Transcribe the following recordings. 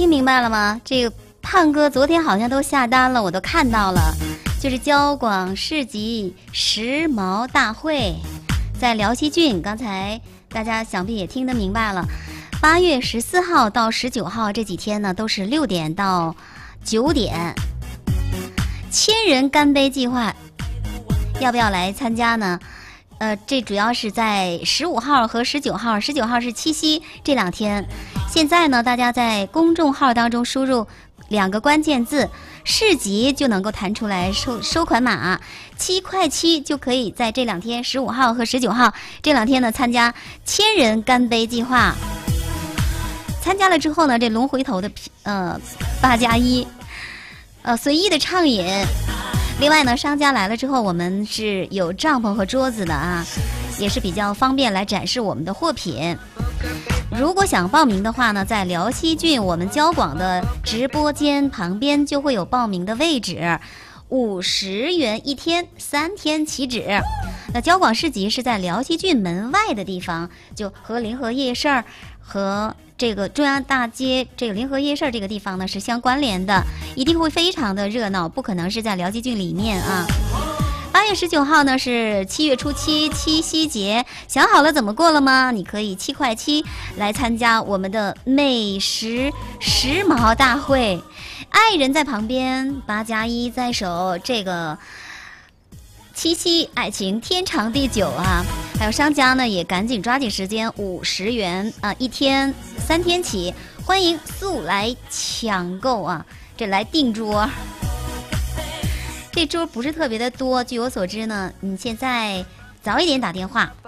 听明白了吗？这个胖哥昨天好像都下单了，我都看到了，就是交广市集时髦大会，在辽西郡。刚才大家想必也听得明白了。8月14号到19号这几天呢，都是6点到9点。1000人干杯计划，要不要来参加呢？这主要是在15号和19号，19号是七夕这2天。现在呢，大家在公众号当中输入2个关键字市集，就能够弹出来收款码7块7，就可以在这2天15号和19号这2天呢参加1000人干杯计划。参加了之后呢，这龙回头的8+1，随意的畅饮。另外呢，商家来了之后，我们是有帐篷和桌子的啊，也是比较方便来展示我们的货品。如果想报名的话呢，在辽西郡我们交广的直播间旁边就会有报名的位置，50元1天，3天起止。那交广市集是在辽西郡门外的地方，就和临河夜市和这个中央大街这个临河夜市这个地方呢是相关联的，一定会非常的热闹，不可能是在辽西郡里面啊。8月19号呢是7月初7七夕节，想好了怎么过了吗？你可以7块7来参加我们的美食时髦大会，爱人在旁边，8+1在手，这个七夕爱情天长地久啊！还有商家呢也赶紧抓紧时间，50元1天3天起，欢迎速来抢购啊！这来订桌。这桌不是特别的多，据我所知呢，你现在早一点打电话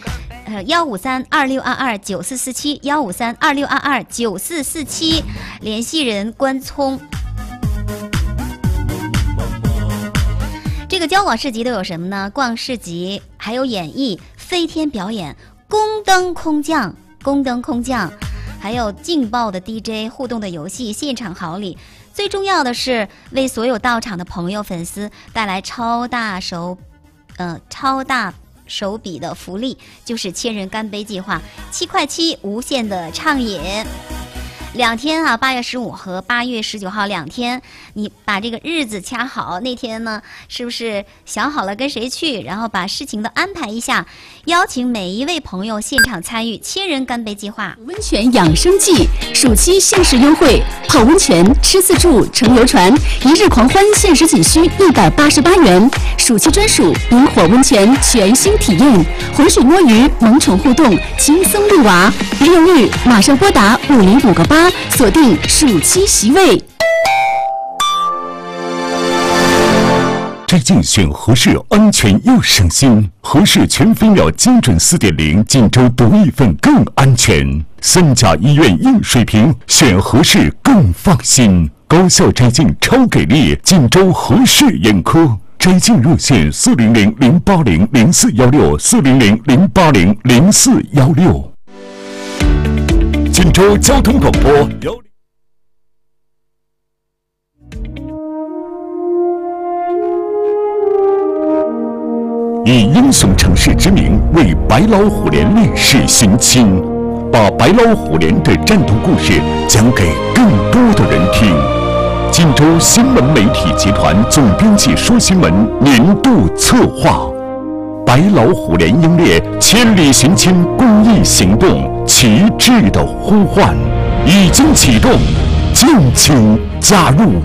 15326229447，15326229447，联系人关聪。这个交广市集都有什么呢？逛市集，还有演绎、飞天表演、宫灯空降，还有劲爆的 DJ、互动的游戏、现场好礼。最重要的是为所有到场的朋友粉丝带来超大手笔的福利，就是1000人干杯计划，7块7无限的畅饮。2天啊，8月15和8月19号2天，你把这个日子掐好，那天呢是不是想好了跟谁去，然后把事情都安排一下，邀请每一位朋友现场参与1000人干杯计划。 温泉养生季暑期限时优惠，泡温泉、吃自助、乘游船，1日狂欢限时仅需188元。暑期专属萤火温泉全新体验，浑水摸鱼、萌宠互动，轻松入娃。别犹豫，马上拨打5058，锁定暑期席位。 摘镜选合适，安全又省心。合适全飞秒精准4.0，锦州独一份更安全。3甲医院硬水平，选合适更放心。高效摘镜超给力，锦州合适眼科。摘镜热线400-080-0416，400-080-0416。锦州交通广播以英雄城市之名为白老虎连烈士寻亲，把白老虎连的战斗故事讲给更多的人听。锦州新闻媒体集团总编辑说新闻年度策划，白老虎连英烈千里寻亲公益行动旗帜的呼唤已经启动，敬请加入。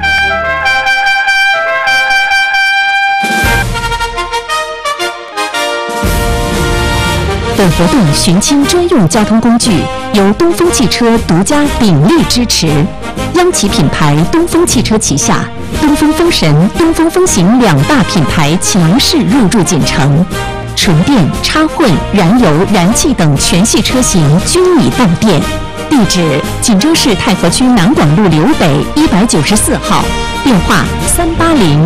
本活动寻亲专用交通工具由东风汽车独家鼎力支持，央企品牌东风汽车旗下东风风神、东风风行2大品牌强势入驻锦城，纯电、插混、燃油、燃气等全系车型均已到店。地址：锦州市太和区南广路刘北194号，电话380